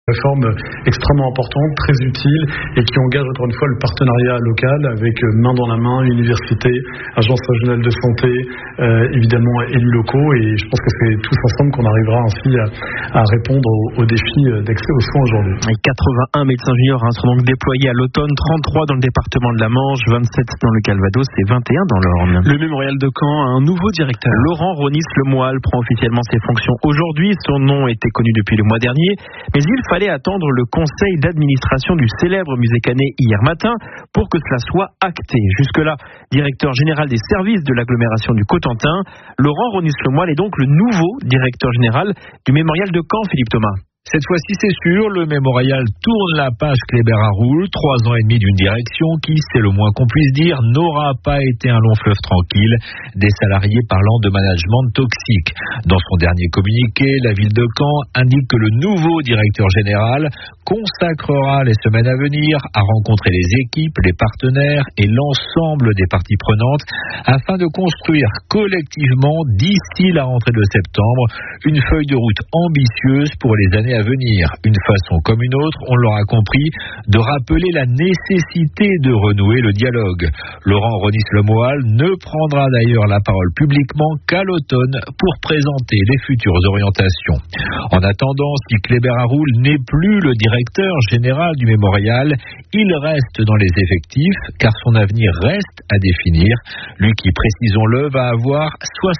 Réforme extrêmement importante, très utile et qui engage encore une fois le partenariat local avec main dans la main, université, agence régionale de santé, évidemment élus locaux, et je pense que c'est tous ensemble qu'on arrivera ainsi à répondre aux défis d'accès aux soins aujourd'hui. 81 médecins juniors seront donc déployés à l'automne, 33 dans le département de la Manche, 27 dans le Calvados et 21 dans l'Orne. Le mémorial de Caen a un nouveau directeur. Laurent Ronis-Lemoyle prend officiellement ses fonctions aujourd'hui. Son nom était connu depuis le mois dernier, mais il fallait attendre le conseil d'administration du célèbre musée Canet hier matin pour que cela soit acté. Jusque-là, directeur général des services de l'agglomération du Cotentin, Laurent Ronis-Lemoyle est donc le nouveau directeur général du mémorial de Caen, Philippe Thomas. Cette fois-ci, c'est sûr, le mémorial tourne la page Kléber-Haroul. 3 ans et demi d'une direction qui, c'est le moins qu'on puisse dire, n'aura pas été un long fleuve tranquille, des salariés parlant de management toxique. Dans son dernier communiqué, la ville de Caen indique que le nouveau directeur général consacrera les semaines à venir à rencontrer les équipes, les partenaires et l'ensemble des parties prenantes afin de construire collectivement, d'ici la rentrée de septembre, une feuille de route ambitieuse pour les années à venir. Une façon comme une autre, on l'aura compris, de rappeler la nécessité de renouer le dialogue. Laurent Ronis-Lemoyle ne prendra d'ailleurs la parole publiquement qu'à l'automne pour présenter les futures orientations. En attendant, si Kléber-Haroul n'est plus le directeur général du mémorial, il reste dans les effectifs car son avenir reste à définir. Lui qui, précisons-le, va avoir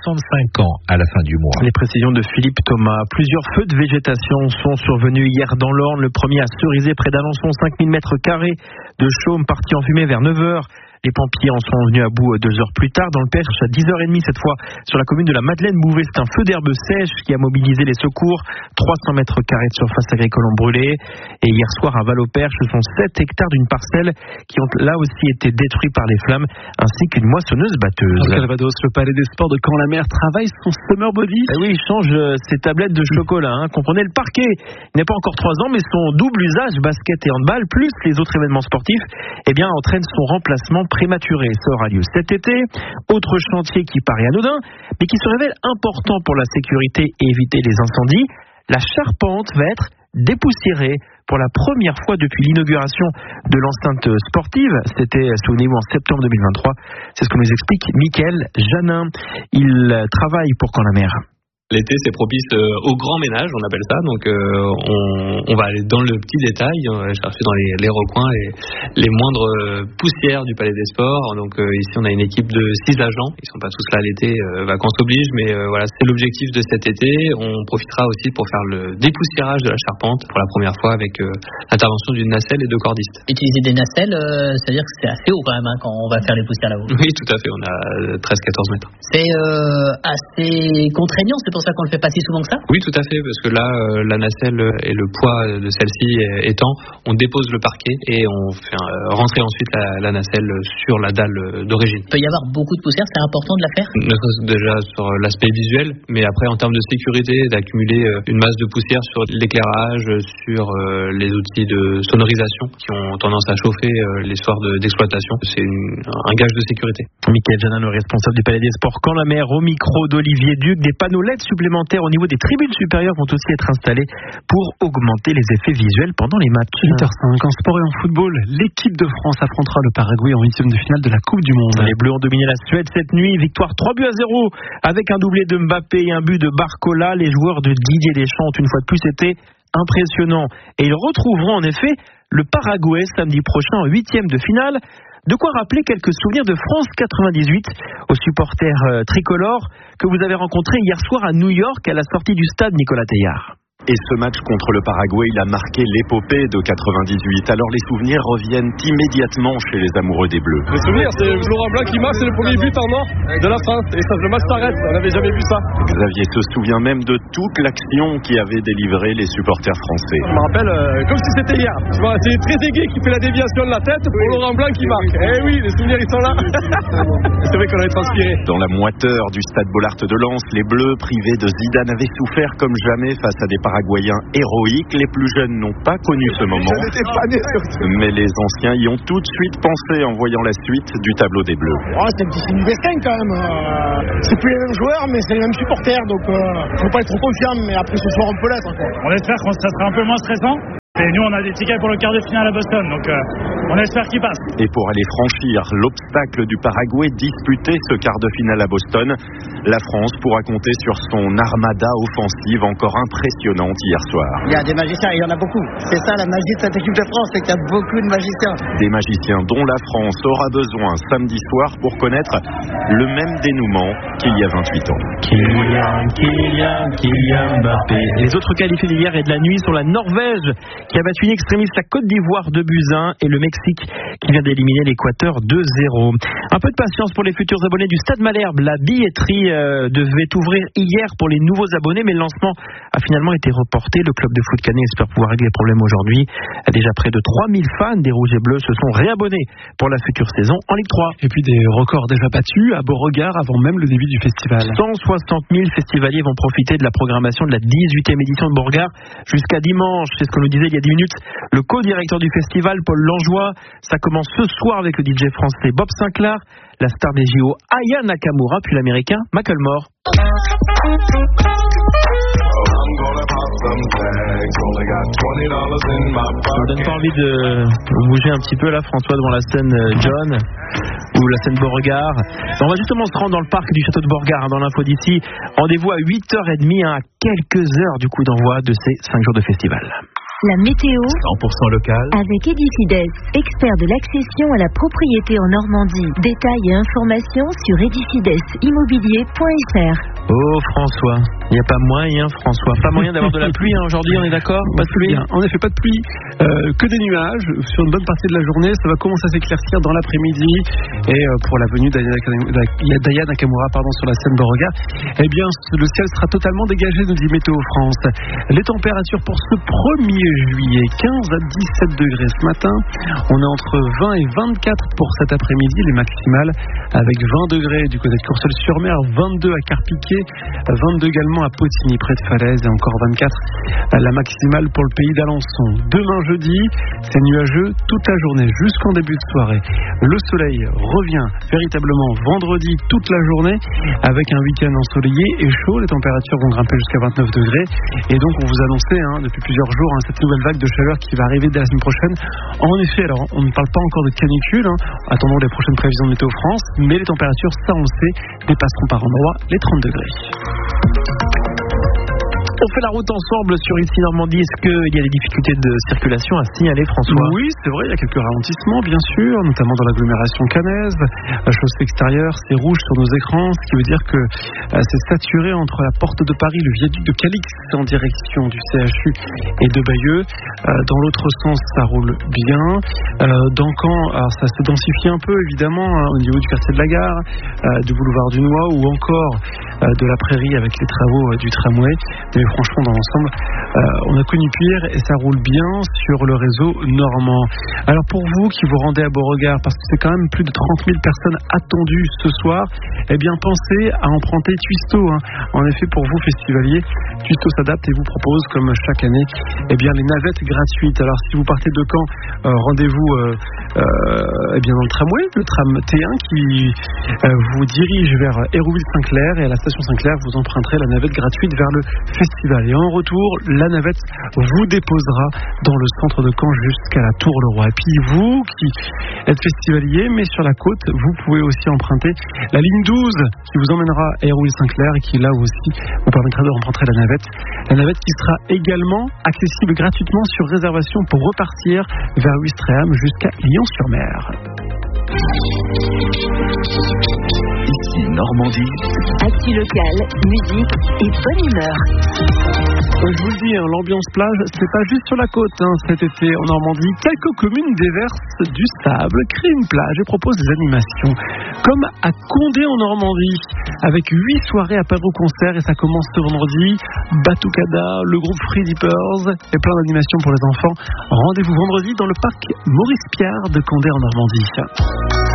65 ans à la fin du mois. Les précisions de Philippe Thomas. Plusieurs feux de végétation sont survenus hier dans l'Orne. Le premier à Cerizay, près d'Alençon, 5000 mètres carrés de chaume partis en fumée vers 9h. Les pompiers en sont venus à bout 2 heures plus tard. Dans le Perche, à 10h30 cette fois, sur la commune de la Madeleine-Bouvet, c'est un feu d'herbe sèche qui a mobilisé les secours. 300 mètres carrés de surface agricole ont brûlé. Et hier soir, à Val-au-Perche, ce sont 7 hectares d'une parcelle qui ont là aussi été détruits par les flammes, ainsi qu'une moissonneuse-batteuse. Au Calvados, le Palais des Sports de Caen-la-Mer travaille son summer body. Et oui, il change ses tablettes de chocolat. Comprenez, le parquet, il n'est pas encore 3 ans, mais son double usage, basket et handball, plus les autres événements sportifs, entraîne son remplacement prématuré. Ça aura lieu cet été. Autre chantier qui paraît anodin, mais qui se révèle important pour la sécurité et éviter les incendies. La charpente va être dépoussiérée pour la première fois depuis l'inauguration de l'enceinte sportive. C'était, souvenez-vous, en septembre 2023. C'est ce que nous explique Mickaël Janin. Il travaille pour Caen-la-Mer. L'été, c'est propice au grand ménage, on appelle ça. Donc, on va aller dans le petit détail, on va chercher dans les recoins les moindres poussières du Palais des Sports. Donc, ici, on a une équipe de 6 agents. Ils sont pas tous là l'été, vacances obligent, mais voilà, c'est l'objectif de cet été. On profitera aussi pour faire le dépoussiérage de la charpente pour la première fois avec l'intervention d'une nacelle et 2 cordistes. Utiliser des nacelles, c'est-à-dire que c'est assez haut quand même quand on va faire les poussières là-haut. Oui, tout à fait. On a 13-14 mètres. C'est assez contraignant. C'est pour ça qu'on le fait pas si souvent que ça? Oui, tout à fait, parce que là, la nacelle et le poids de celle-ci étant, on dépose le parquet et on fait rentrer ensuite la nacelle sur la dalle d'origine. Il peut y avoir beaucoup de poussière, c'est important de la faire? Déjà sur l'aspect visuel, mais après en termes de sécurité, d'accumuler une masse de poussière sur l'éclairage, sur les outils de sonorisation qui ont tendance à chauffer les soirs d'exploitation, c'est un gage de sécurité. Mickaël Janin, le responsable du Palais des Sports Caen-la-Mer, au micro d'Olivier Duc. Des panneaux LED supplémentaires au niveau des tribunes supérieures vont aussi être installés pour augmenter les effets visuels pendant les matchs. 8h05, en sport et en football, l'équipe de France affrontera le Paraguay en 8e de finale de la Coupe du Monde. Les Bleus ont dominé la Suède cette nuit, victoire 3-0 avec un doublé de Mbappé et un but de Barcola. Les joueurs de Didier Deschamps ont une fois de plus été impressionnants et ils retrouveront en effet le Paraguay samedi prochain en 8e de finale. De quoi rappeler quelques souvenirs de France 98 aux supporters tricolores que vous avez rencontrés hier soir à New York à la sortie du stade Nicolas Teilhard. Et ce match contre le Paraguay, il a marqué l'épopée de 98. Alors les souvenirs reviennent immédiatement chez les amoureux des Bleus. Les souvenirs, c'est Laurent Blanc qui marque, c'est le premier but en or de la fin. Et ça, le match s'arrête, on n'avait jamais vu ça. Xavier se souvient même de toute l'action qui avait délivré les supporters français. Je me rappelle comme si c'était hier. Tu vois, c'est Trezeguet qui fait la déviation de la tête pour Laurent Blanc qui marque. Eh oui, les souvenirs, ils sont là. C'est vrai qu'on avait transpiré. Dans la moiteur du stade Bollaert de Lens, les Bleus, privés de Zidane, avaient souffert comme jamais face à des paraguayen héroïque. Les plus jeunes n'ont pas connu ce moment. Mais les anciens y ont tout de suite pensé en voyant la suite du tableau des Bleus. Oh, c'est un petit signe destin quand même. C'est plus les mêmes joueurs, mais c'est les mêmes supporters. Donc, faut pas être trop confiant, mais après ce soir, on peut l'être. On espère que ça sera un peu moins stressant. Et nous, on a des tickets pour le quart de finale à Boston, donc on espère qu'il passe. Et pour aller franchir l'obstacle du Paraguay, disputer ce quart de finale à Boston, la France pourra compter sur son armada offensive encore impressionnante hier soir. Il y a des magiciens, il y en a beaucoup. C'est ça la magie de cette équipe de France, c'est qu'il y a beaucoup de magiciens. Des magiciens dont la France aura besoin samedi soir pour connaître le même dénouement qu'il y a 28 ans. Kylian Mbappé. Les autres qualifiés d'hier et de la nuit sont la Norvège, qui a battu une extrémiste la Côte d'Ivoire 2-1 et le Mexique qui vient d'éliminer l'Équateur 2-0. Un peu de patience pour les futurs abonnés du Stade Malherbe. La billetterie devait ouvrir hier pour les nouveaux abonnés, mais le lancement a finalement été reporté. Le club de foot canet espère pouvoir régler le problème aujourd'hui. Déjà près de 3000 fans des Rouges et Bleus se sont réabonnés pour la future saison en Ligue 3. Et puis des records déjà battus à Beauregard avant même le début du festival. 160 000 festivaliers vont profiter de la programmation de la 18e édition de Beauregard jusqu'à dimanche. C'est ce que nous disait il y a 10 minutes le co-directeur du festival, Paul Langeois. Ça commence ce soir avec le DJ français Bob Sinclair, la star des JO Aya Nakamura, puis l'américain Macklemore. Ça me donne pas envie de bouger un petit peu là, François, devant la scène John ou la scène Beauregard. On va justement se rendre dans le parc du château de Beauregard, dans l'info d'ici. Rendez-vous à 8h30, à quelques heures du coup d'envoi de ces 5 jours de festival. La météo 100% local avec Edifides, expert de l'accession à la propriété en Normandie. Détails et informations sur edifidesimmobilier.fr. Oh François, il n'y a pas moyen François, pas moyen d'avoir de la pluie aujourd'hui, on est d'accord? Pas de pluie? En effet, pas de pluie, que des nuages sur une bonne partie de la journée. Ça va commencer à s'éclaircir dans l'après-midi. Et pour la venue d'Aya Nakamura sur la scène Beauregard, eh bien le ciel sera totalement dégagé, nous dit Météo France. Les températures pour ce 1er juillet, 15 à 17 degrés ce matin. On est entre 20 et 24 pour cet après-midi, les maximales, avec 20 degrés du côté de Courseulles-sur-Mer, 22 à Carpiquet, 22 également à Potigny près de Falaise, et encore 24 la maximale pour le pays d'Alençon. Demain jeudi, c'est nuageux toute la journée jusqu'en début de soirée. Le soleil revient véritablement vendredi toute la journée avec un week-end ensoleillé et chaud. Les températures vont grimper jusqu'à 29 degrés et donc on vous annonçait depuis plusieurs jours cette nouvelle vague de chaleur qui va arriver dès la semaine prochaine. En effet, alors on ne parle pas encore de canicule, attendons les prochaines prévisions de Météo France, mais les températures, ça on le sait, dépasseront par endroits les 30 degrés. On fait la route ensemble sur ici Normandie. Est-ce qu'il y a des difficultés de circulation à signaler, François? Oui, c'est vrai, il y a quelques ralentissements, bien sûr, notamment dans l'agglomération caennaise. La chaussée extérieure, c'est rouge sur nos écrans, ce qui veut dire que c'est saturé entre la porte de Paris, le viaduc de Calix en direction du CHU et de Bayeux. Dans l'autre sens, ça roule bien. Dans Caen, alors ça se densifie un peu, évidemment, au niveau du quartier de la Gare, du boulevard du Noix ou encore de la Prairie avec les travaux du tramway. Mais franchement, dans l'ensemble, on a connu pire et ça roule bien sur le réseau normand. Alors pour vous qui vous rendez à Beauregard, parce que c'est quand même plus de 30 000 personnes attendues ce soir, eh bien pensez à emprunter Twisto. En effet, pour vous festivaliers, Twisto s'adapte et vous propose, comme chaque année, eh bien les navettes gratuites. Alors si vous partez de Caen, rendez-vous eh bien dans le tramway, le tram T1 qui vous dirige vers Hérouville-Saint-Clair, et à la station Saint-Clair, vous emprunterez la navette gratuite vers le festival. Et en retour, la navette vous déposera dans le centre de Caen jusqu'à la Tour-le-Roi. Et puis vous qui êtes festivalier, mais sur la côte, vous pouvez aussi emprunter la ligne 12 qui vous emmènera à Hérouville-Saint-Clair et qui là aussi vous permettra de emprunter la navette. La navette qui sera également accessible gratuitement sur réservation pour repartir vers Ouistreham jusqu'à Lyon-sur-Mer. Ici Normandie. Actu locale, musique et bonne humeur. Je vous le dis, l'ambiance plage, c'est pas juste sur la côte. Cet été en Normandie, quelques communes déversent du sable, créent une plage et proposent des animations. Comme à Condé en Normandie, avec 8 soirées à apéro-concert, et ça commence ce vendredi. Batucada, le groupe Free Dippers et plein d'animations pour les enfants. Rendez-vous vendredi dans le parc Maurice Piard de Condé en Normandie.